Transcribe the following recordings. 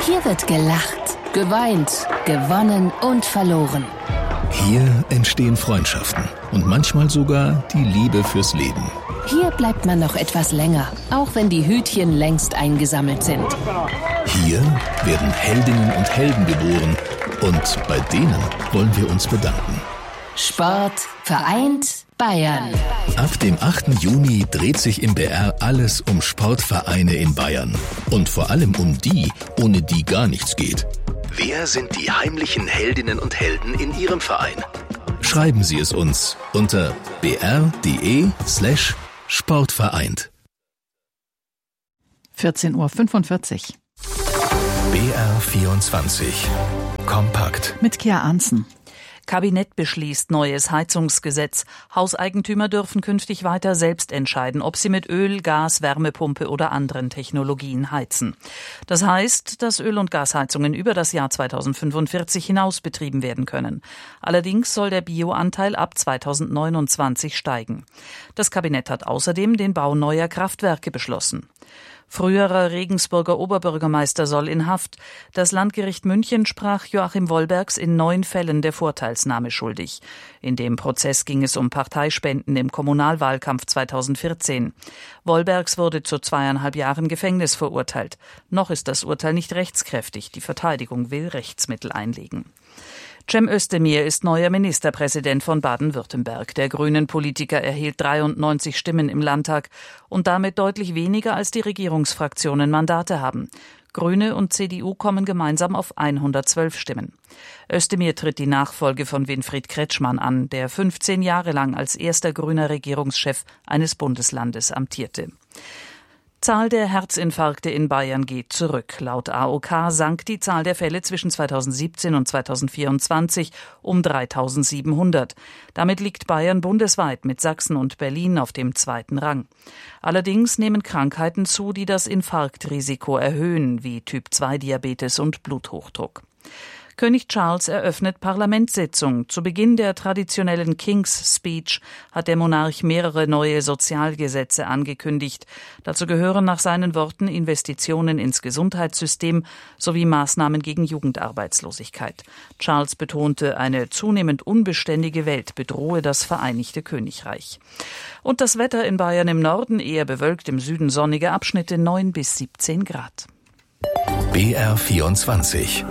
Hier wird gelacht, geweint, gewonnen und verloren. Hier entstehen Freundschaften und manchmal sogar die Liebe fürs Leben. Hier bleibt man noch etwas länger, auch wenn die Hütchen längst eingesammelt sind. Hier werden Heldinnen und Helden geboren und bei denen wollen wir uns bedanken. Sport vereint Bayern. Ab dem 8. Juni dreht sich im BR alles um Sportvereine in Bayern. Und vor allem um die, ohne die gar nichts geht. Wer sind die heimlichen Heldinnen und Helden in Ihrem Verein? Schreiben Sie es uns unter br.de/sportvereint. 14:45 Uhr. BR24 Kompakt. Mit Kea Arntzen. Kabinett beschließt neues Heizungsgesetz. Hauseigentümer dürfen künftig weiter selbst entscheiden, ob sie mit Öl, Gas, Wärmepumpe oder anderen Technologien heizen. Das heißt, dass Öl- und Gasheizungen über das Jahr 2045 hinaus betrieben werden können. Allerdings soll der Bioanteil ab 2029 steigen. Das Kabinett hat außerdem den Bau neuer Kraftwerke beschlossen. Früherer Regensburger Oberbürgermeister soll in Haft. Das Landgericht München sprach Joachim Wollbergs in 9 Fällen der Vorteilsnahme schuldig. In dem Prozess ging es um Parteispenden im Kommunalwahlkampf 2014. Wollbergs wurde zu 2,5 Jahren Gefängnis verurteilt. Noch ist das Urteil nicht rechtskräftig. Die Verteidigung will Rechtsmittel einlegen. Cem Özdemir ist neuer Ministerpräsident von Baden-Württemberg. Der Grünen-Politiker erhielt 93 Stimmen im Landtag und damit deutlich weniger, als die Regierungsfraktionen Mandate haben. Grüne und CDU kommen gemeinsam auf 112 Stimmen. Özdemir tritt die Nachfolge von Winfried Kretschmann an, der 15 Jahre lang als erster grüner Regierungschef eines Bundeslandes amtierte. Zahl der Herzinfarkte in Bayern geht zurück. Laut AOK sank die Zahl der Fälle zwischen 2017 und 2024 um 3.700. Damit liegt Bayern bundesweit mit Sachsen und Berlin auf dem 2. Rang. Allerdings nehmen Krankheiten zu, die das Infarktrisiko erhöhen, wie Typ-2-Diabetes und Bluthochdruck. König Charles eröffnet Parlamentssitzung. Zu Beginn der traditionellen King's Speech hat der Monarch mehrere neue Sozialgesetze angekündigt. Dazu gehören nach seinen Worten Investitionen ins Gesundheitssystem sowie Maßnahmen gegen Jugendarbeitslosigkeit. Charles betonte, eine zunehmend unbeständige Welt bedrohe das Vereinigte Königreich. Und das Wetter in Bayern im Norden eher bewölkt, im Süden sonnige Abschnitte 9 bis 17 Grad. BR24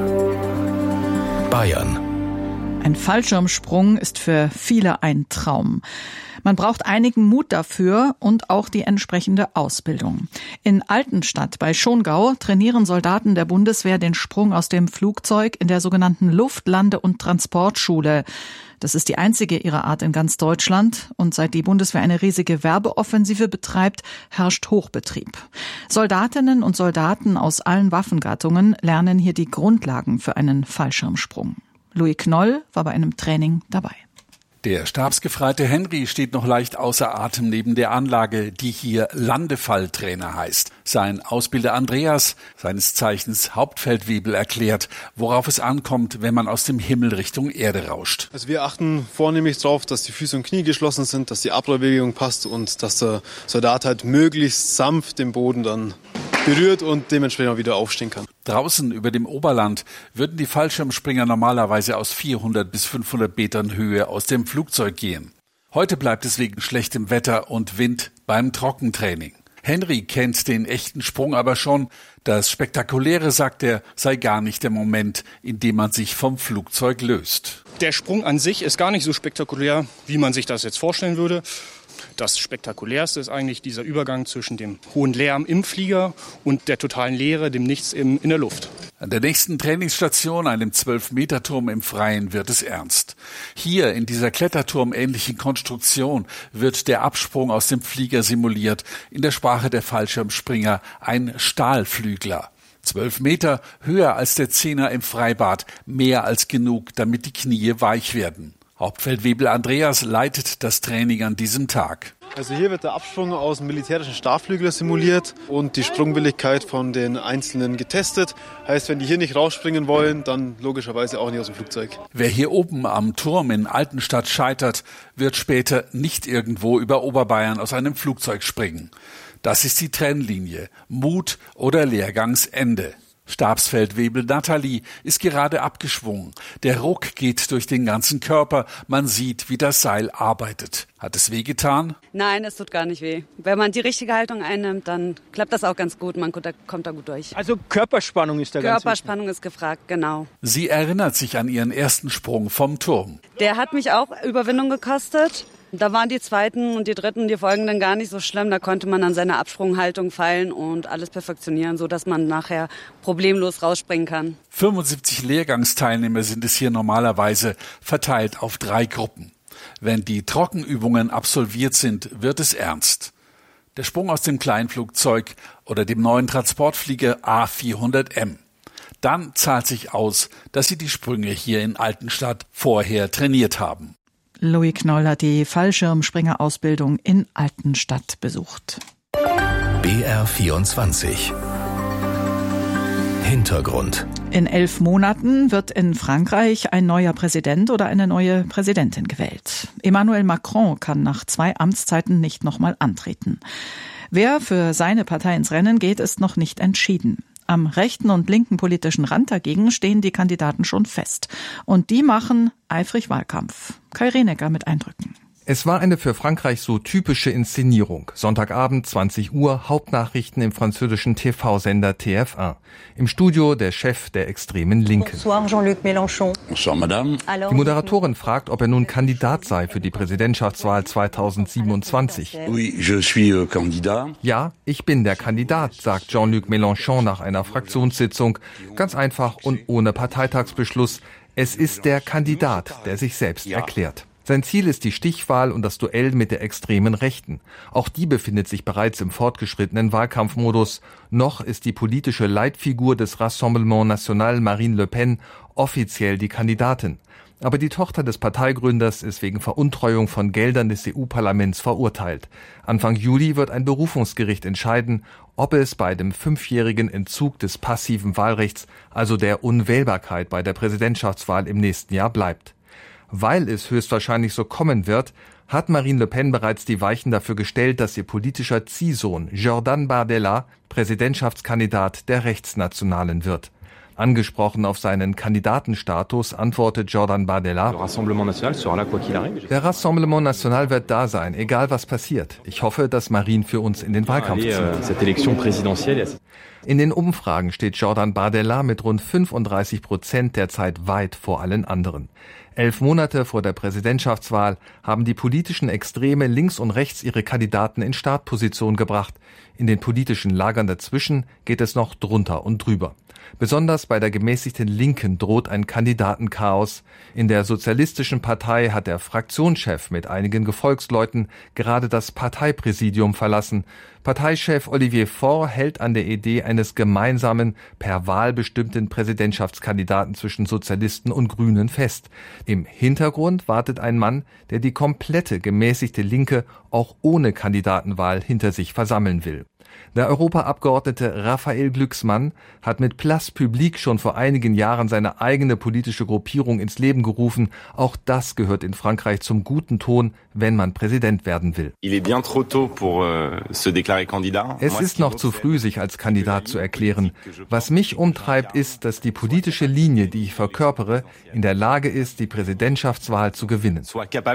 Bayern. Ein Fallschirmsprung ist für viele ein Traum. Man braucht einigen Mut dafür und auch die entsprechende Ausbildung. In Altenstadt bei Schongau trainieren Soldaten der Bundeswehr den Sprung aus dem Flugzeug in der sogenannten Luft-, Lande- und Transportschule. Das ist die einzige ihrer Art in ganz Deutschland. Und seit die Bundeswehr eine riesige Werbeoffensive betreibt, herrscht Hochbetrieb. Soldatinnen und Soldaten aus allen Waffengattungen lernen hier die Grundlagen für einen Fallschirmsprung. Louis Knoll war bei einem Training dabei. Der Stabsgefreite Henry steht noch leicht außer Atem neben der Anlage, die hier Landefalltrainer heißt. Sein Ausbilder Andreas, seines Zeichens Hauptfeldwebel, erklärt, worauf es ankommt, wenn man aus dem Himmel Richtung Erde rauscht. Also wir achten vornehmlich darauf, dass die Füße und Knie geschlossen sind, dass die Abrollbewegung passt und dass der Soldat halt möglichst sanft den Boden dann berührt und dementsprechend auch wieder aufstehen kann. Draußen über dem Oberland würden die Fallschirmspringer normalerweise aus 400 bis 500 Metern Höhe aus dem Flugzeug gehen. Heute bleibt es wegen schlechtem Wetter und Wind beim Trockentraining. Henry kennt den echten Sprung aber schon. Das Spektakuläre, sagt er, sei gar nicht der Moment, in dem man sich vom Flugzeug löst. Der Sprung an sich ist gar nicht so spektakulär, wie man sich das jetzt vorstellen würde. Das Spektakulärste ist eigentlich dieser Übergang zwischen dem hohen Lärm im Flieger und der totalen Leere, dem Nichts in der Luft. An der nächsten Trainingsstation, einem 12-Meter-Turm im Freien, wird es ernst. Hier in dieser kletterturmähnlichen Konstruktion wird der Absprung aus dem Flieger simuliert, in der Sprache der Fallschirmspringer ein Stahlflügler. 12 Meter, höher als der 10er im Freibad, mehr als genug, damit die Knie weich werden. Hauptfeldwebel Andreas leitet das Training an diesem Tag. Also hier wird der Absprung aus dem militärischen Stahlflügler simuliert und die Sprungwilligkeit von den Einzelnen getestet. Heißt, wenn die hier nicht rausspringen wollen, dann logischerweise auch nicht aus dem Flugzeug. Wer hier oben am Turm in Altenstadt scheitert, wird später nicht irgendwo über Oberbayern aus einem Flugzeug springen. Das ist die Trennlinie. Mut oder Lehrgangsende. Stabsfeldwebel Nathalie ist gerade abgeschwungen. Der Ruck geht durch den ganzen Körper. Man sieht, wie das Seil arbeitet. Hat es wehgetan? Nein, es tut gar nicht weh. Wenn man die richtige Haltung einnimmt, dann klappt das auch ganz gut. Man kommt da gut durch. Also Körperspannung ist da ganz wichtig. Körperspannung ist gefragt, genau. Sie erinnert sich an ihren ersten Sprung vom Turm. Der hat mich auch Überwindung gekostet. Da waren die zweiten und die dritten, die folgenden gar nicht so schlimm. Da konnte man an seiner Absprunghaltung feilen und alles perfektionieren, sodass man nachher problemlos rausspringen kann. 75 Lehrgangsteilnehmer sind es hier normalerweise, verteilt auf 3 Gruppen. Wenn die Trockenübungen absolviert sind, wird es ernst. Der Sprung aus dem Kleinflugzeug oder dem neuen Transportflieger A400M. Dann zahlt sich aus, dass sie die Sprünge hier in Altenstadt vorher trainiert haben. Louis Knoll hat die Fallschirmspringerausbildung in Altenstadt besucht. BR24 Hintergrund. In 11 Monaten wird in Frankreich ein neuer Präsident oder eine neue Präsidentin gewählt. Emmanuel Macron kann nach 2 Amtszeiten nicht nochmal antreten. Wer für seine Partei ins Rennen geht, ist noch nicht entschieden. Am rechten und linken politischen Rand dagegen stehen die Kandidaten schon fest. Und die machen eifrig Wahlkampf. Kai Rienecker mit Eindrücken. Es war eine für Frankreich so typische Inszenierung. Sonntagabend, 20 Uhr, Hauptnachrichten im französischen TV-Sender TF1. Im Studio der Chef der extremen Linken. Bonsoir, Jean-Luc Mélenchon. Bonsoir, Madame. Die Moderatorin fragt, ob er nun Kandidat sei für die Präsidentschaftswahl 2027. Oui, je suis candidat. Ja, ich bin der Kandidat, sagt Jean-Luc Mélenchon nach einer Fraktionssitzung. Ganz einfach und ohne Parteitagsbeschluss. Es ist der Kandidat, der sich selbst erklärt. Sein Ziel ist die Stichwahl und das Duell mit der extremen Rechten. Auch die befindet sich bereits im fortgeschrittenen Wahlkampfmodus. Noch ist die politische Leitfigur des Rassemblement National, Marine Le Pen, offiziell die Kandidatin. Aber die Tochter des Parteigründers ist wegen Veruntreuung von Geldern des EU-Parlaments verurteilt. Anfang Juli wird ein Berufungsgericht entscheiden, ob es bei dem 5-jährigen Entzug des passiven Wahlrechts, also der Unwählbarkeit bei der Präsidentschaftswahl im nächsten Jahr bleibt. Weil es höchstwahrscheinlich so kommen wird, hat Marine Le Pen bereits die Weichen dafür gestellt, dass ihr politischer Ziehsohn Jordan Bardella Präsidentschaftskandidat der Rechtsnationalen wird. Angesprochen auf seinen Kandidatenstatus antwortet Jordan Bardella: Der Rassemblement National wird da sein, egal was passiert. Ich hoffe, dass Marine für uns in den Wahlkampf zieht. In den Umfragen steht Jordan Bardella mit rund 35% derzeit weit vor allen anderen. 11 Monate vor der Präsidentschaftswahl haben die politischen Extreme links und rechts ihre Kandidaten in Startposition gebracht. In den politischen Lagern dazwischen geht es noch drunter und drüber. Besonders bei der gemäßigten Linken droht ein Kandidatenchaos. In der Sozialistischen Partei hat der Fraktionschef mit einigen Gefolgsleuten gerade das Parteipräsidium verlassen. Parteichef Olivier Faure hält an der Idee eines gemeinsamen, per Wahl bestimmten Präsidentschaftskandidaten zwischen Sozialisten und Grünen fest. Im Hintergrund wartet ein Mann, der die komplette gemäßigte Linke auch ohne Kandidatenwahl hinter sich versammeln will. Der Europaabgeordnete Raphael Glucksmann hat mit Place Publique schon vor einigen Jahren seine eigene politische Gruppierung ins Leben gerufen. Auch das gehört in Frankreich zum guten Ton, wenn man Präsident werden will. Es ist noch zu früh, sich als Kandidat zu erklären. Was mich umtreibt, ist, dass die politische Linie, die ich verkörpere, in der Lage ist, die Präsidentschaftswahl zu gewinnen.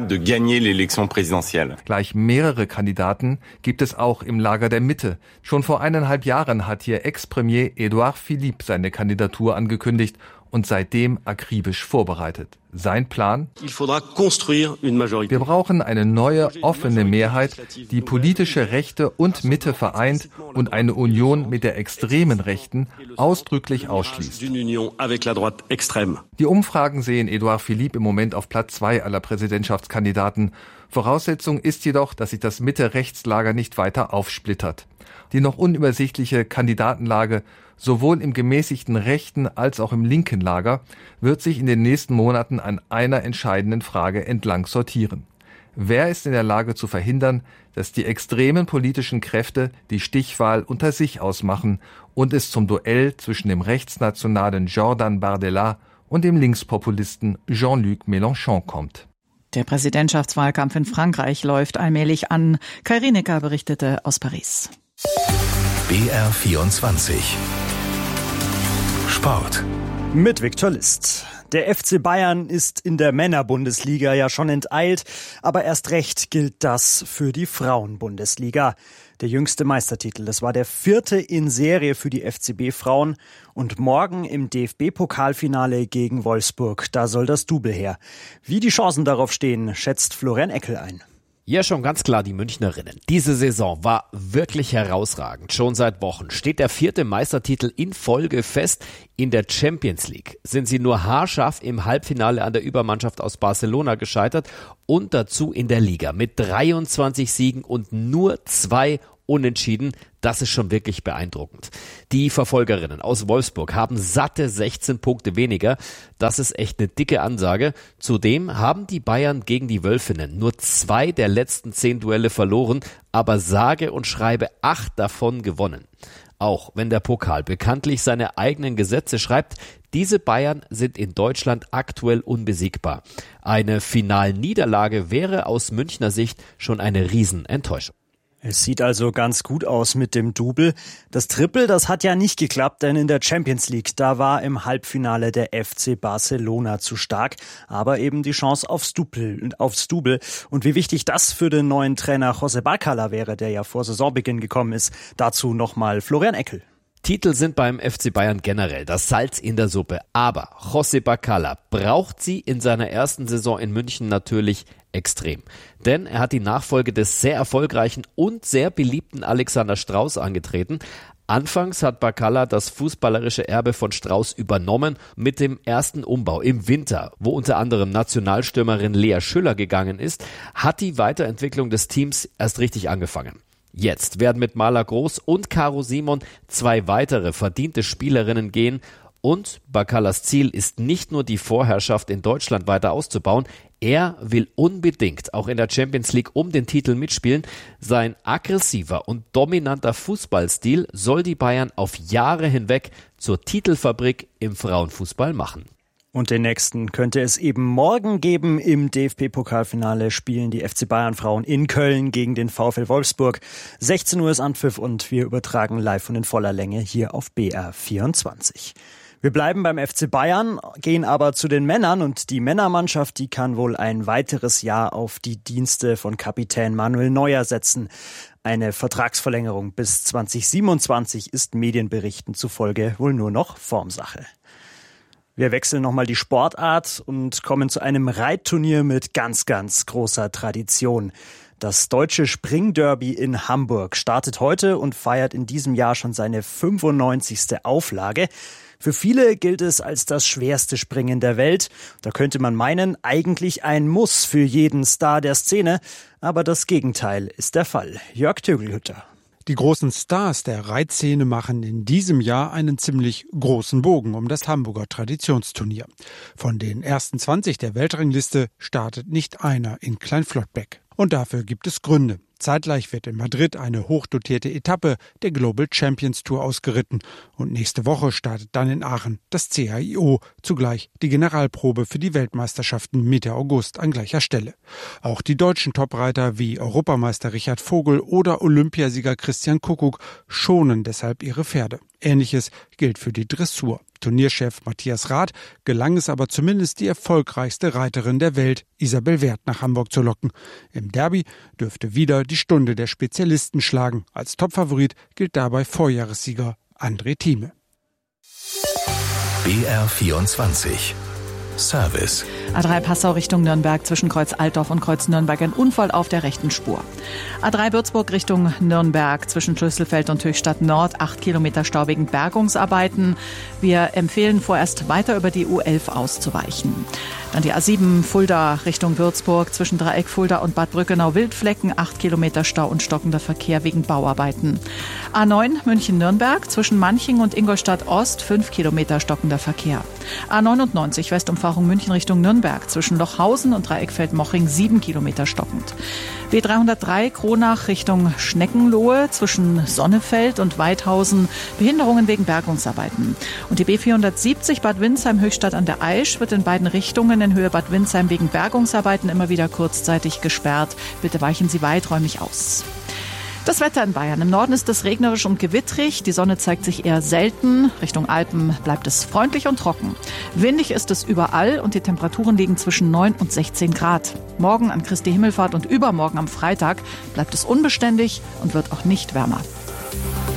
Gleich mehrere Kandidaten gibt es auch im Lager der Mitte. Schon vor 1,5 Jahren hat hier Ex-Premier Édouard Philippe seine Kandidatur angekündigt und seitdem akribisch vorbereitet. Sein Plan? Wir brauchen eine neue, offene Mehrheit, die politische Rechte und Mitte vereint und eine Union mit der extremen Rechten ausdrücklich ausschließt. Die Umfragen sehen Édouard Philippe im Moment auf Platz 2 aller Präsidentschaftskandidaten. Voraussetzung ist jedoch, dass sich das Mitte-Rechts-Lager nicht weiter aufsplittert. Die noch unübersichtliche Kandidatenlage sowohl im gemäßigten rechten als auch im linken Lager wird sich in den nächsten Monaten an einer entscheidenden Frage entlang sortieren. Wer ist in der Lage zu verhindern, dass die extremen politischen Kräfte die Stichwahl unter sich ausmachen und es zum Duell zwischen dem rechtsnationalen Jordan Bardella und dem Linkspopulisten Jean-Luc Mélenchon kommt? Der Präsidentschaftswahlkampf in Frankreich läuft allmählich an. Kai Rienecker berichtete aus Paris. BR24 Sport. Mit Viktor List. Der FC Bayern ist in der Männerbundesliga ja schon enteilt, aber erst recht gilt das für die Frauenbundesliga. Der jüngste Meistertitel, das war der 4. in Serie für die FCB-Frauen und morgen im DFB-Pokalfinale gegen Wolfsburg, da soll das Double her. Wie die Chancen darauf stehen, schätzt Florian Eckel ein. Ja, schon ganz klar die Münchnerinnen. Diese Saison war wirklich herausragend. Schon seit Wochen steht der 4. Meistertitel in Folge fest. In der Champions League sind sie nur haarscharf im Halbfinale an der Übermannschaft aus Barcelona gescheitert und dazu in der Liga mit 23 Siegen und nur 2 Unentschieden. Das ist schon wirklich beeindruckend. Die Verfolgerinnen aus Wolfsburg haben satte 16 Punkte weniger. Das ist echt eine dicke Ansage. Zudem haben die Bayern gegen die Wölfinnen nur 2 der letzten 10 Duelle verloren, aber sage und schreibe 8 davon gewonnen. Auch wenn der Pokal bekanntlich seine eigenen Gesetze schreibt, diese Bayern sind in Deutschland aktuell unbesiegbar. Eine Finalniederlage wäre aus Münchner Sicht schon eine Riesenenttäuschung. Es sieht also ganz gut aus mit dem Double. Das Triple, das hat ja nicht geklappt, denn in der Champions League, da war im Halbfinale der FC Barcelona zu stark, aber eben die Chance aufs Double. Und wie wichtig das für den neuen Trainer José Barcala wäre, der ja vor Saisonbeginn gekommen ist, dazu nochmal Florian Eckel. Titel sind beim FC Bayern generell das Salz in der Suppe, aber José Barcala braucht sie in seiner ersten Saison in München natürlich extrem. Denn er hat die Nachfolge des sehr erfolgreichen und sehr beliebten Alexander Strauß angetreten. Anfangs hat Barcala das fußballerische Erbe von Strauß übernommen mit dem ersten Umbau im Winter, wo unter anderem Nationalstürmerin Lea Schüller gegangen ist, hat die Weiterentwicklung des Teams erst richtig angefangen. Jetzt werden mit Marla Groß und Caro Simon 2 weitere verdiente Spielerinnen gehen und Barcalas Ziel ist nicht nur die Vorherrschaft in Deutschland weiter auszubauen, er will unbedingt auch in der Champions League um den Titel mitspielen. Sein aggressiver und dominanter Fußballstil soll die Bayern auf Jahre hinweg zur Titelfabrik im Frauenfußball machen. Und den nächsten könnte es eben morgen geben. Im DFB-Pokalfinale spielen die FC Bayern-Frauen in Köln gegen den VfL Wolfsburg. 16 Uhr ist Anpfiff und wir übertragen live und in voller Länge hier auf BR24. Wir bleiben beim FC Bayern, gehen aber zu den Männern und die Männermannschaft, die kann wohl ein weiteres Jahr auf die Dienste von Kapitän Manuel Neuer setzen. Eine Vertragsverlängerung bis 2027 ist Medienberichten zufolge wohl nur noch Formsache. Wir wechseln nochmal die Sportart und kommen zu einem Reitturnier mit ganz, ganz großer Tradition. Das Deutsche Springderby in Hamburg startet heute und feiert in diesem Jahr schon seine 95. Auflage. Für viele gilt es als das schwerste Springen der Welt. Da könnte man meinen, eigentlich ein Muss für jeden Star der Szene. Aber das Gegenteil ist der Fall. Jörg Tögelhütter. Die großen Stars der Reitszene machen in diesem Jahr einen ziemlich großen Bogen um das Hamburger Traditionsturnier. Von den ersten 20 der Weltrangliste startet nicht einer in Kleinflottbeck. Und dafür gibt es Gründe. Zeitgleich wird in Madrid eine hochdotierte Etappe der Global Champions Tour ausgeritten. Und nächste Woche startet dann in Aachen das CAIO, zugleich die Generalprobe für die Weltmeisterschaften Mitte August an gleicher Stelle. Auch die deutschen Topreiter wie Europameister Richard Vogel oder Olympiasieger Christian Kuckuck schonen deshalb ihre Pferde. Ähnliches gilt für die Dressur. Turnierchef Matthias Rath gelang es aber zumindest die erfolgreichste Reiterin der Welt, Isabel Werth, nach Hamburg zu locken. Im Derby dürfte wieder die Stunde der Spezialisten schlagen. Als Topfavorit gilt dabei Vorjahressieger André Thieme. BR24 Service. A3 Passau Richtung Nürnberg zwischen Kreuz Altdorf und Kreuz Nürnberg ein Unfall auf der rechten Spur. A3 Würzburg Richtung Nürnberg zwischen Schlüsselfeld und Höchstadt Nord 8 Kilometer Stau wegen Bergungsarbeiten. Wir empfehlen vorerst weiter über die U11 auszuweichen. Dann die A7 Fulda Richtung Würzburg zwischen Dreieck Fulda und Bad Brückenau-Wildflecken 8 Kilometer Stau und stockender Verkehr wegen Bauarbeiten. A9 München-Nürnberg zwischen Manching und Ingolstadt Ost 5 Kilometer stockender Verkehr. A99 Westumfahrung München Richtung Nürnberg zwischen Lochhausen und Dreieckfeld-Mochring 7 Kilometer stockend. B303 Kronach Richtung Schneckenlohe zwischen Sonnefeld und Weidhausen Behinderungen wegen Bergungsarbeiten. Und die B470 Bad Windsheim-Höchstadt an der Aisch wird in beiden Richtungen in Höhe Bad Windsheim wegen Bergungsarbeiten immer wieder kurzzeitig gesperrt. Bitte weichen Sie weiträumig aus. Das Wetter in Bayern. Im Norden ist es regnerisch und gewittrig. Die Sonne zeigt sich eher selten. Richtung Alpen bleibt es freundlich und trocken. Windig ist es überall und die Temperaturen liegen zwischen 9 und 16 Grad. Morgen an Christi Himmelfahrt und übermorgen am Freitag bleibt es unbeständig und wird auch nicht wärmer.